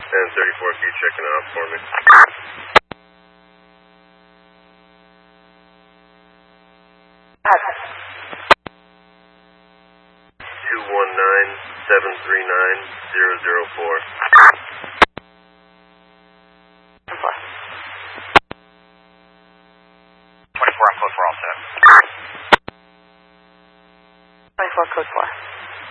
And 34, can you check it out for me? Okay. 219-739-004. 24, I'm code 4 all set. 24, code 4.